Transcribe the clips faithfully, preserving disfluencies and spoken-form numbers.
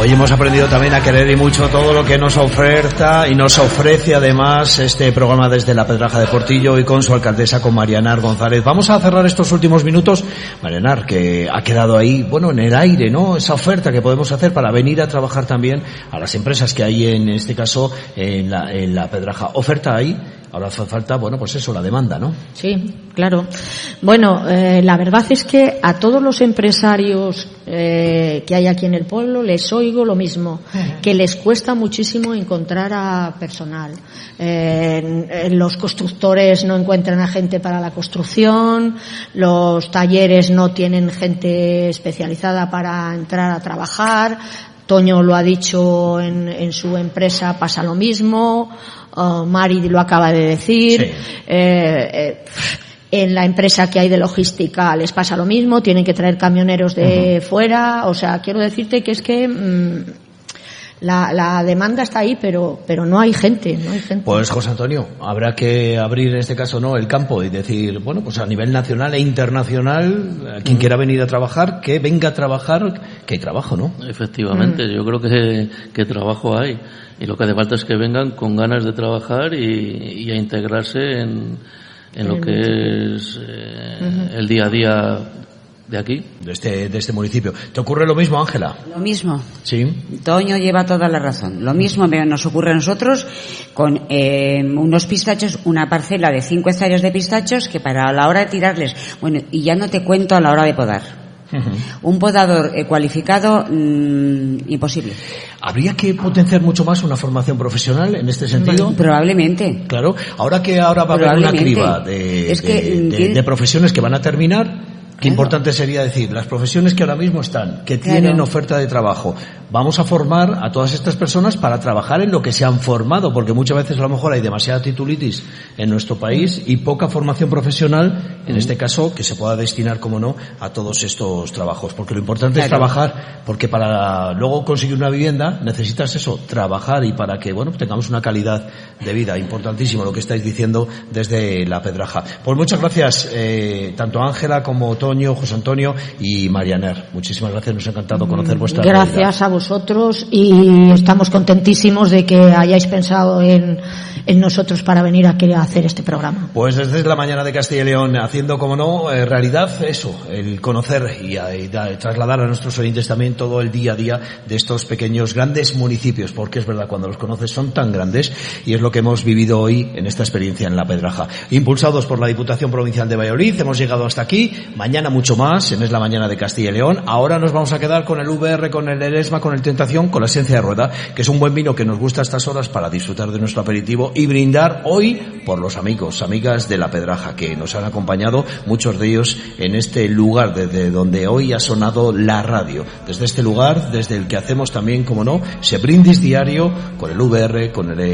Hoy hemos aprendido también a querer y mucho todo lo que nos oferta y nos ofrece además este programa desde la Pedraja de Portillo y con su alcaldesa, con María Enar González. Vamos a cerrar estos últimos minutos, María Enar, que ha quedado ahí, bueno, en el aire, ¿no? Esa oferta que podemos hacer para venir a trabajar también a las empresas que hay en este caso en la, en la Pedraja. Oferta ahí. Ahora hace falta, bueno, pues eso, la demanda, ¿no? Sí, claro. Bueno, eh, la verdad es que a todos los empresarios eh, que hay aquí en el pueblo les oigo lo mismo, uh-huh. que les cuesta muchísimo encontrar a personal. Eh, los constructores no encuentran a gente para la construcción, los talleres no tienen gente especializada para entrar a trabajar. Toño lo ha dicho en, en su empresa, pasa lo mismo. Uh, Mari lo acaba de decir. Sí. Eh, eh, en la empresa que hay de logística les pasa lo mismo, tienen que traer camioneros de uh-huh. fuera. O sea, quiero decirte que es que mmm, la, la demanda está ahí, pero pero no hay gente, no hay gente. Pues José Antonio, habrá que abrir en este caso no el campo y decir, bueno, pues a nivel nacional e internacional, quien uh-huh. quiera venir a trabajar, que venga a trabajar, que hay trabajo, ¿no? Efectivamente, uh-huh. yo creo que, que trabajo hay. Y lo que hace falta es que vengan con ganas de trabajar y, y a integrarse en, en lo que es eh, uh-huh. el día a día de aquí. De este, de este municipio. ¿Te ocurre lo mismo, Ángela? Lo mismo. Sí. Toño lleva toda la razón. Lo mismo nos ocurre a nosotros con eh, unos pistachos, una parcela de cinco hectáreas de pistachos que para la hora de tirarles, bueno, y ya no te cuento a la hora de podar. Uh-huh. Un podador eh, cualificado, mmm, imposible. ¿Habría que potenciar mucho más una formación profesional en este sentido? Probablemente. Claro. Ahora que ahora va a haber una criba de, es que, de, de, de profesiones que van a terminar, qué claro. importante sería decir, las profesiones que ahora mismo están, que tienen claro. oferta de trabajo, vamos a formar a todas estas personas para trabajar en lo que se han formado, porque muchas veces a lo mejor hay demasiada titulitis en nuestro país y poca formación profesional, en este caso, que se pueda destinar, como no, a todos estos trabajos, porque lo importante claro. es trabajar, porque para luego conseguir una vivienda necesitas eso, trabajar, y para que, bueno, tengamos una calidad de vida. Importantísimo lo que estáis diciendo desde la Pedraja. Pues muchas gracias, eh, tanto Ángela como Toño, José Antonio y María Enar. Muchísimas gracias, nos ha encantado conocer vuestra Gracias realidad. A vosotros, y estamos contentísimos de que hayáis pensado en, en nosotros para venir aquí a hacer este programa. Pues desde la mañana de Castilla y León, haciendo, como no, eh, realidad eso, el conocer y, a, y a, trasladar a nuestros oyentes también todo el día a día de estos pequeños, grandes municipios, porque es verdad, cuando los conoces son tan grandes, y es lo que hemos vivido hoy en esta experiencia en la Pedraja. Impulsados por la Diputación Provincial de Valladolid, hemos llegado hasta aquí. Mañana mucho más, en Es la Mañana de Castilla y León. Ahora nos vamos a quedar con el V R, con el Eresma, con el Tentación, con la Esencia de Rueda, que es un buen vino que nos gusta a estas horas para disfrutar de nuestro aperitivo y brindar hoy por los amigos, amigas de la Pedraja, que nos han acompañado, muchos de ellos, en este lugar desde donde hoy ha sonado la radio. Desde este lugar, desde el que hacemos también, como no, ese brindis diario con el V R, con el,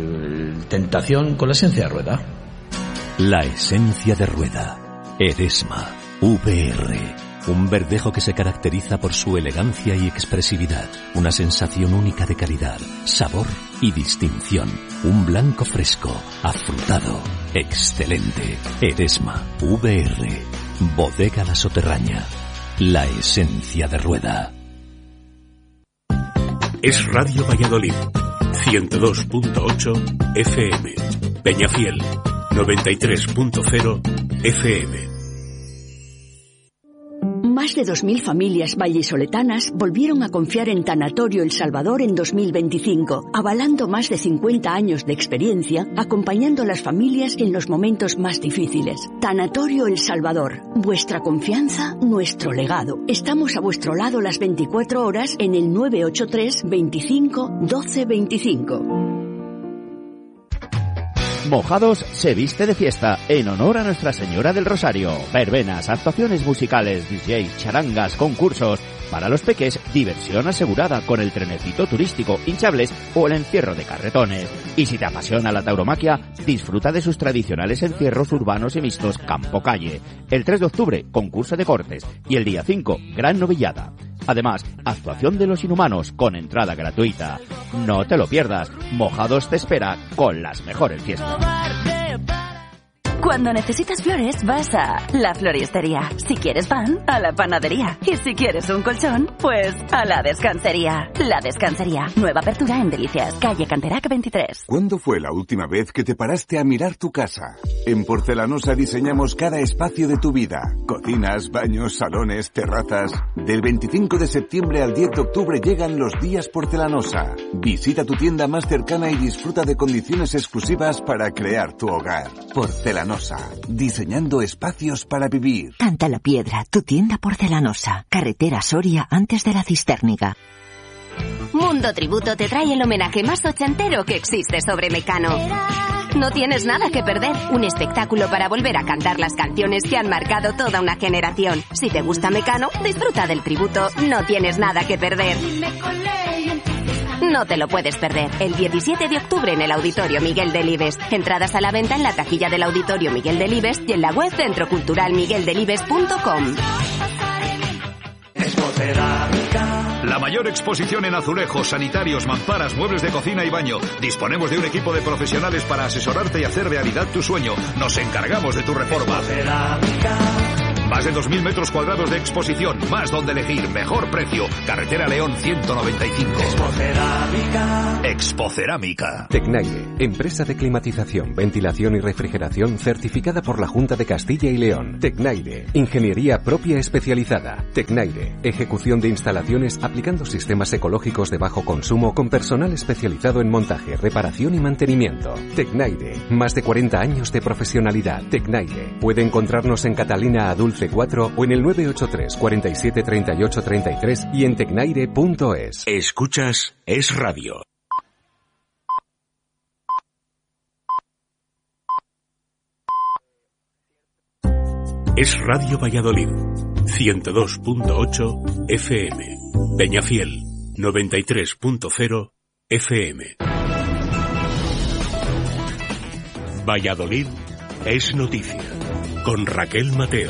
el Tentación, con la Esencia de Rueda. La Esencia de Rueda. Eresma. V R, un verdejo que se caracteriza por su elegancia y expresividad, una sensación única de calidad, sabor y distinción, un blanco fresco, afrutado, excelente. Eresma, V R, Bodega La Soterraña, la esencia de Rueda. Es Radio Valladolid, ciento dos punto ocho F M, Peñafiel, noventa y tres punto cero F M. Más de dos mil familias vallisoletanas volvieron a confiar en Tanatorio El Salvador en dos mil veinticinco, avalando más de cincuenta años de experiencia, acompañando a las familias en los momentos más difíciles. Tanatorio El Salvador, vuestra confianza, nuestro legado. Estamos a vuestro lado las veinticuatro horas en el nueve ocho tres, veinticinco, doce veinticinco. Mojados se viste de fiesta en honor a Nuestra Señora del Rosario. Verbenas, actuaciones musicales, D J, charangas, concursos. Para los peques, diversión asegurada con el trenecito turístico, hinchables o el encierro de carretones. Y si te apasiona la tauromaquia, disfruta de sus tradicionales encierros urbanos y mixtos campo-calle. El tres de octubre, concurso de cortes. Y el día cinco, gran novillada. Además, actuación de Los Inhumanos con entrada gratuita. No te lo pierdas. Mojados te espera con las mejores fiestas. Cuando necesitas flores, vas a la floristería. Si quieres pan, a la panadería. Y si quieres un colchón, pues a la descansería. La Descansería. Nueva apertura en Delicias, calle Canterac veintitrés. ¿Cuándo fue la última vez que te paraste a mirar tu casa? En Porcelanosa diseñamos cada espacio de tu vida. Cocinas, baños, salones, terrazas. Del veinticinco de septiembre al diez de octubre llegan los días Porcelanosa. Visita tu tienda más cercana y disfruta de condiciones exclusivas para crear tu hogar. Porcelanosa. Diseñando espacios para vivir. Canta la Piedra, tu tienda porcelanosa. Carretera Soria antes de la Cistérniga. Mundo Tributo te trae el homenaje más ochentero que existe sobre Mecano. No tienes nada que perder. Un espectáculo para volver a cantar las canciones que han marcado toda una generación. Si te gusta Mecano, disfruta del tributo. No tienes nada que perder. No te lo puedes perder. El diecisiete de octubre en el Auditorio Miguel Delibes. Entradas a la venta en la taquilla del Auditorio Miguel Delibes y en la web centro cultural miguel delibes punto com. La mayor exposición en azulejos, sanitarios, mamparas, muebles de cocina y baño. Disponemos de un equipo de profesionales para asesorarte y hacer realidad tu sueño. Nos encargamos de tu reforma. Más de dos mil metros cuadrados de exposición, más donde elegir, mejor precio. Carretera León ciento noventa y cinco. Expocerámica. Expocerámica. Tecnaire, empresa de climatización, ventilación y refrigeración certificada por la Junta de Castilla y León. Tecnaire, ingeniería propia especializada. Tecnaire, ejecución de instalaciones aplicando sistemas ecológicos de bajo consumo con personal especializado en montaje, reparación y mantenimiento. Tecnaire, más de cuarenta años de profesionalidad. Tecnaire, puede encontrarnos en Catalina Adulce cuatro o en el nueve ocho tres, cuarenta y siete, treinta y ocho, treinta y tres y en tecnaire punto es. Escuchas Es Radio. Es Radio Valladolid, ciento dos punto ocho F M. Peñafiel, noventa y tres punto cero F M. Valladolid es noticia, con Raquel Mateo.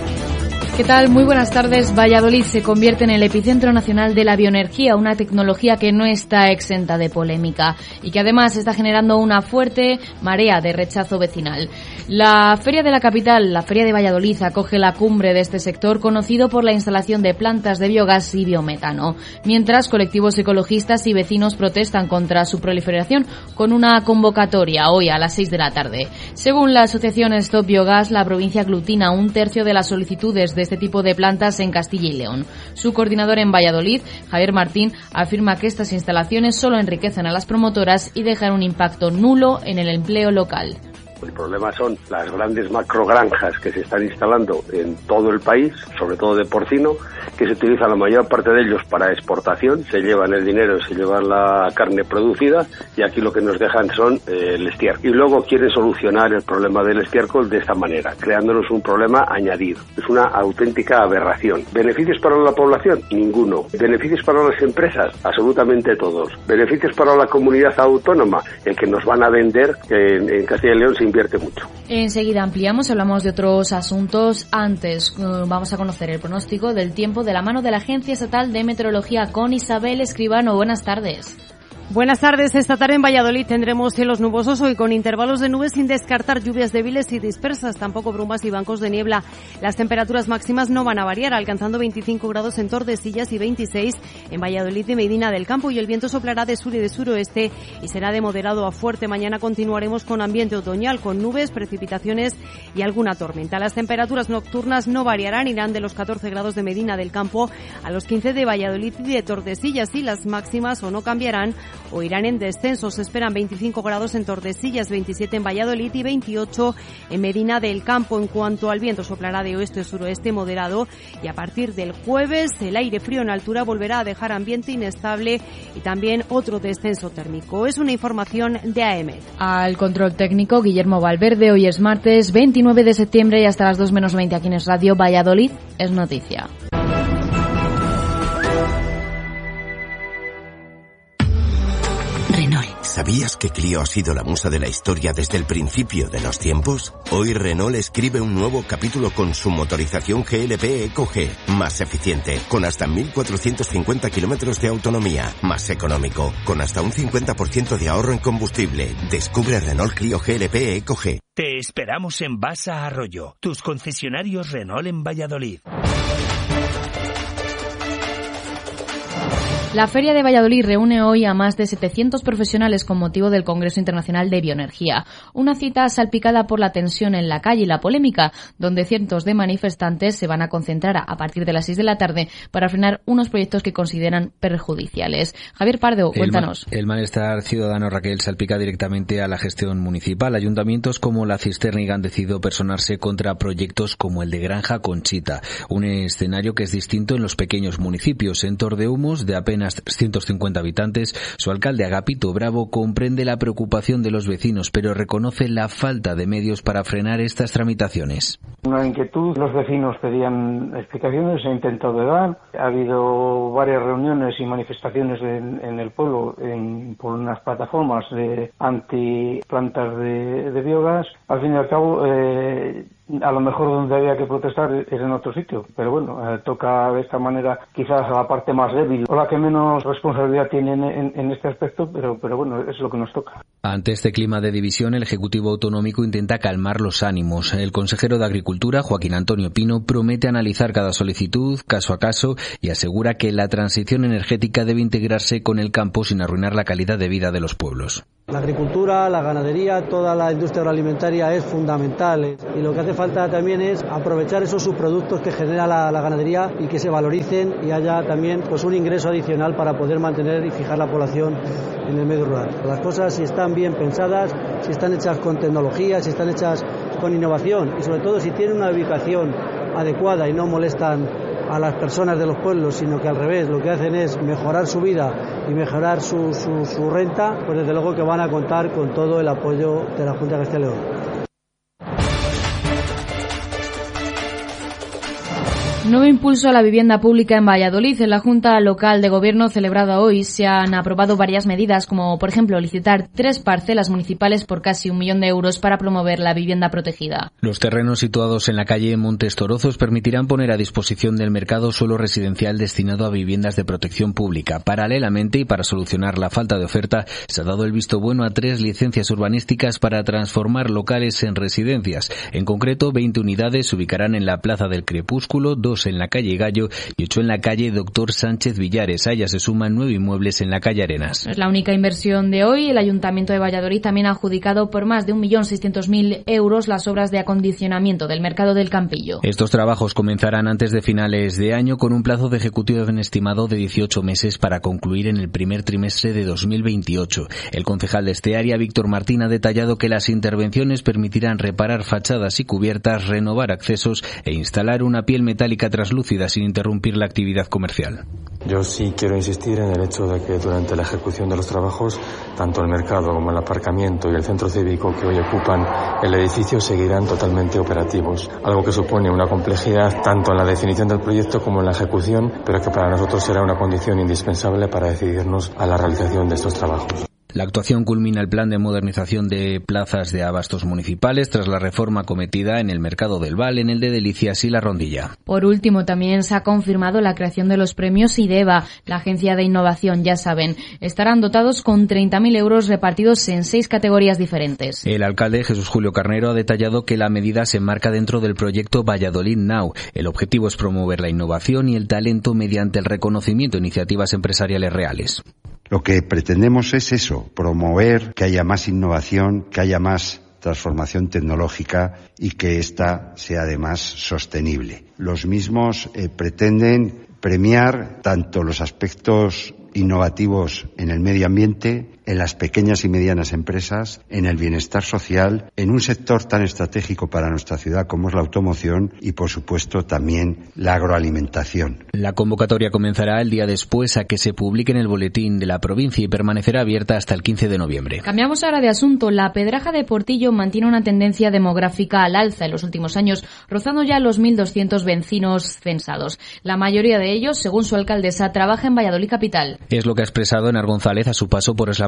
¿Qué tal? Muy buenas tardes. Valladolid se convierte en el epicentro nacional de la bioenergía, una tecnología que no está exenta de polémica y que además está generando una fuerte marea de rechazo vecinal. La Feria de la Capital, la Feria de Valladolid, acoge la cumbre de este sector conocido por la instalación de plantas de biogás y biometano, mientras colectivos ecologistas y vecinos protestan contra su proliferación con una convocatoria hoy a las seis de la tarde. Según la asociación Stop Biogás, la provincia aglutina un tercio de las solicitudes de este tipo de plantas en Castilla y León. Su coordinador en Valladolid, Javier Martín, afirma que estas instalaciones solo enriquecen a las promotoras y dejan un impacto nulo en el empleo local. El problema son las grandes macrogranjas que se están instalando en todo el país, sobre todo de porcino, que se utilizan la mayor parte de ellos para exportación, se llevan el dinero, se llevan la carne producida y aquí lo que nos dejan son eh, el estiércol. Y luego quieren solucionar el problema del estiércol de esta manera, creándonos un problema añadido. Es una auténtica aberración. ¿Beneficios para la población? Ninguno. ¿Beneficios para las empresas? Absolutamente todos. ¿Beneficios para la comunidad autónoma? El que nos van a vender en, en Castilla y León se invierte mucho. Enseguida ampliamos, hablamos de otros asuntos. Antes uh, vamos a conocer el pronóstico del tiempo de la mano de la Agencia Estatal de Meteorología con Isabel Escribano. Buenas tardes. Buenas tardes. Esta tarde en Valladolid tendremos cielos nubosos hoy con intervalos de nubes sin descartar lluvias débiles y dispersas, tampoco brumas y bancos de niebla. Las temperaturas máximas no van a variar, alcanzando veinticinco grados en Tordesillas y veintiséis en Valladolid y Medina del Campo, y el viento soplará de sur y de suroeste y será de moderado a fuerte. Mañana continuaremos con ambiente otoñal, con nubes, precipitaciones y alguna tormenta. Las temperaturas nocturnas no variarán, irán de los catorce grados de Medina del Campo a los quince de Valladolid y de Tordesillas, y las máximas o no cambiarán o irán en descenso. Se esperan veinticinco grados en Tordesillas, veintisiete en Valladolid y veintiocho en Medina del Campo. En cuanto al viento, soplará de oeste-suroeste moderado, y a partir del jueves el aire frío en altura volverá a dejar ambiente inestable y también otro descenso térmico. Es una información de A E M E T. Al control técnico, Guillermo Valverde. Hoy es martes veintinueve de septiembre y hasta las dos menos veinte aquí en Es Radio. Valladolid es noticia. Renault. ¿Sabías que Clio ha sido la musa de la historia desde el principio de los tiempos? Hoy Renault escribe un nuevo capítulo con su motorización G L P Eco G, más eficiente, con hasta mil cuatrocientos cincuenta kilómetros de autonomía, más económico, con hasta un cincuenta por ciento de ahorro en combustible. Descubre Renault Clio G L P Eco G. Te esperamos en Basa Arroyo, tus concesionarios Renault en Valladolid. La Feria de Valladolid reúne hoy a más de setecientos profesionales con motivo del Congreso Internacional de Bioenergía. Una cita salpicada por la tensión en la calle y la polémica, donde cientos de manifestantes se van a concentrar a partir de las seis de la tarde para frenar unos proyectos que consideran perjudiciales. Javier Pardo, cuéntanos. El, ma- el malestar ciudadano, Raquel, salpica directamente a la gestión municipal. Ayuntamientos como la Cisterniga han decidido personarse contra proyectos como el de Granja Conchita, un escenario que es distinto en los pequeños municipios. En Tordehumos, de apenas trescientos cincuenta habitantes, su alcalde Agapito Bravo comprende la preocupación de los vecinos, pero reconoce la falta de medios para frenar estas tramitaciones. Una inquietud, los vecinos pedían explicaciones, se ha intentado dar, ha habido varias reuniones y manifestaciones en, en el pueblo en, por unas plataformas de antiplantas de, de biogás. Al fin y al cabo, eh, a lo mejor donde había que protestar es en otro sitio, pero bueno, eh, toca de esta manera quizás a la parte más débil o la que menos responsabilidad tiene en, en, en este aspecto, pero, pero bueno, es lo que nos toca. Ante este clima de división, el Ejecutivo Autonómico intenta calmar los ánimos. El consejero de Agricultura, Joaquín Antonio Pino, promete analizar cada solicitud caso a caso y asegura que la transición energética debe integrarse con el campo sin arruinar la calidad de vida de los pueblos. La agricultura, la ganadería, toda la industria agroalimentaria es fundamental y lo que hace falta también es aprovechar esos subproductos que genera la, la ganadería y que se valoricen y haya también pues un ingreso adicional para poder mantener y fijar la población en el medio rural. Las cosas, si están bien pensadas, si están hechas con tecnología, si están hechas con innovación y sobre todo si tienen una ubicación adecuada y no molestan a las personas de los pueblos, sino que al revés, lo que hacen es mejorar su vida y mejorar su, su, su renta, pues desde luego que van a contar con todo el apoyo de la Junta de Castilla y León. Nuevo impulso a la vivienda pública en Valladolid. En la Junta Local de Gobierno celebrada hoy se han aprobado varias medidas, como por ejemplo licitar tres parcelas municipales por casi un millón de euros para promover la vivienda protegida. Los terrenos situados en la calle Montes Torozos permitirán poner a disposición del mercado suelo residencial destinado a viviendas de protección pública. Paralelamente, y para solucionar la falta de oferta, se ha dado el visto bueno a tres licencias urbanísticas para transformar locales en residencias. En concreto, veinte unidades se ubicarán en la Plaza del Crepúsculo, dos en la calle Gallo y ocho en la calle Doctor Sánchez Villares. A ellas se suman nueve inmuebles en la calle Arenas. Es la única inversión de hoy. El Ayuntamiento de Valladolid también ha adjudicado por más de un millón seiscientos mil euros las obras de acondicionamiento del mercado del Campillo. Estos trabajos comenzarán antes de finales de año con un plazo de ejecución estimado de dieciocho meses para concluir en el primer trimestre de dos mil veintiocho. El concejal de este área, Víctor Martín, ha detallado que las intervenciones permitirán reparar fachadas y cubiertas, renovar accesos e instalar una piel metálica traslúcida sin interrumpir la actividad comercial. Yo sí quiero insistir en el hecho de que durante la ejecución de los trabajos, tanto el mercado como el aparcamiento y el centro cívico que hoy ocupan el edificio seguirán totalmente operativos, algo que supone una complejidad tanto en la definición del proyecto como en la ejecución, pero que para nosotros será una condición indispensable para decidirnos a la realización de estos trabajos. La actuación culmina el plan de modernización de plazas de abastos municipales tras la reforma cometida en el Mercado del Val, en el de Delicias y La Rondilla. Por último, también se ha confirmado la creación de los premios IDEVA, la Agencia de Innovación, ya saben. Estarán dotados con treinta mil euros repartidos en seis categorías diferentes. El alcalde Jesús Julio Carnero ha detallado que la medida se enmarca dentro del proyecto Valladolid Now. El objetivo es promover la innovación y el talento mediante el reconocimiento de iniciativas empresariales reales. Lo que pretendemos es eso, promover que haya más innovación, que haya más transformación tecnológica y que ésta sea además sostenible. Los mismos eh, pretenden premiar tanto los aspectos innovativos en el medio ambiente, en las pequeñas y medianas empresas, en el bienestar social, en un sector tan estratégico para nuestra ciudad como es la automoción y, por supuesto, también la agroalimentación. La convocatoria comenzará el día después a que se publique en el boletín de la provincia y permanecerá abierta hasta el quince de noviembre. Cambiamos ahora de asunto. La Pedraja de Portillo mantiene una tendencia demográfica al alza en los últimos años, rozando ya los mil doscientos vecinos censados. La mayoría de ellos, según su alcaldesa, trabaja en Valladolid capital. Es lo que ha expresado Enar González a su paso por Eslama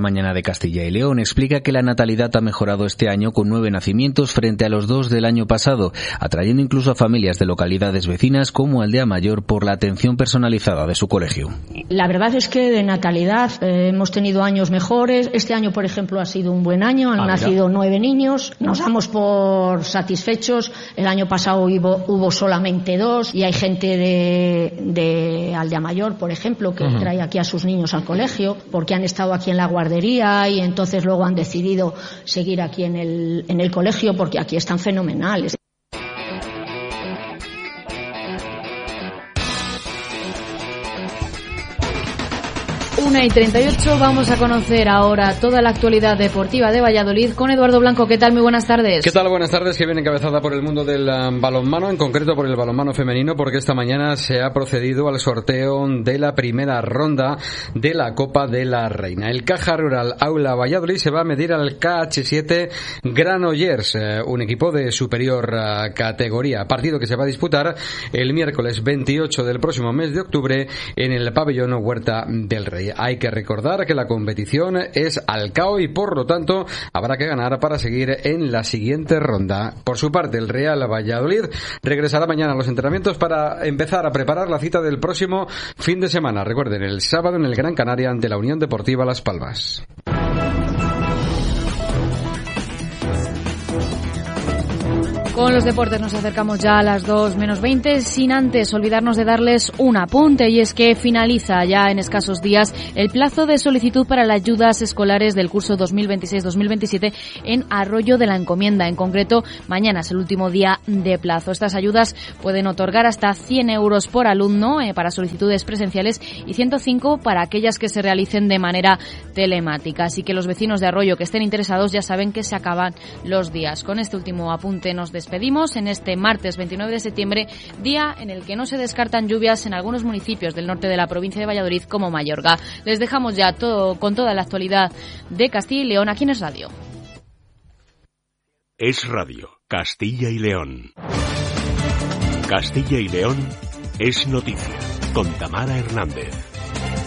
Mañana de Castilla y León, explica que la natalidad ha mejorado este año con nueve nacimientos frente a los dos del año pasado, atrayendo incluso a familias de localidades vecinas como Aldea Mayor por la atención personalizada de su colegio. La verdad es que de natalidad eh, hemos tenido años mejores. Este año, por ejemplo, ha sido un buen año. Han ah, nacido mira. nueve niños. Nos damos por satisfechos. El año pasado hubo, hubo solamente dos y hay gente de, de Aldea Mayor, por ejemplo, que uh-huh. trae aquí a sus niños al colegio porque han estado aquí en la guardería y entonces luego han decidido seguir aquí en el, en el colegio porque aquí están fenomenales. una y treinta y ocho, vamos a conocer ahora toda la actualidad deportiva de Valladolid con Eduardo Blanco. ¿Qué tal? Muy buenas tardes. ¿Qué tal? Buenas tardes, que viene encabezada por el mundo del um, balonmano, en concreto por el balonmano femenino, porque esta mañana se ha procedido al sorteo de la primera ronda de la Copa de la Reina. El Caja Rural Aula Valladolid se va a medir al K H siete Granollers, eh, un equipo de superior uh, categoría, partido que se va a disputar el miércoles veintiocho del próximo mes de octubre en el pabellón Huerta del Rey. Hay que recordar que la competición es al C A O y por lo tanto habrá que ganar para seguir en la siguiente ronda. Por su parte, el Real Valladolid regresará mañana a los entrenamientos para empezar a preparar la cita del próximo fin de semana. Recuerden, el sábado en el Gran Canaria ante la Unión Deportiva Las Palmas. Con los deportes nos acercamos ya a las dos menos veinte, sin antes olvidarnos de darles un apunte, y es que finaliza ya en escasos días el plazo de solicitud para las ayudas escolares del curso dos mil veintiséis dos mil veintisiete en Arroyo de la Encomienda. En concreto, mañana es el último día de plazo. Estas ayudas pueden otorgar hasta cien euros por alumno eh, para solicitudes presenciales y ciento cinco para aquellas que se realicen de manera telemática. Así que los vecinos de Arroyo que estén interesados ya saben que se acaban los días. Con este último apunte nos despedimos. Pedimos en este martes veintinueve de septiembre, día en el que no se descartan lluvias en algunos municipios del norte de la provincia de Valladolid como Mayorga. Les dejamos ya todo con toda la actualidad de Castilla y León aquí en Es Radio. Es Radio, Castilla y León. Castilla y León es noticia, con Tamara Hernández.